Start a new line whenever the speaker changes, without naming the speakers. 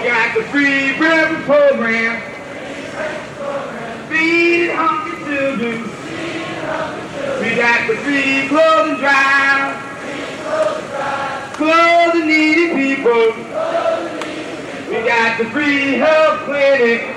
got the free breakfast program. Feeding hungry children. We got the free clothing drive. Clothing needy people. We got the free health clinic.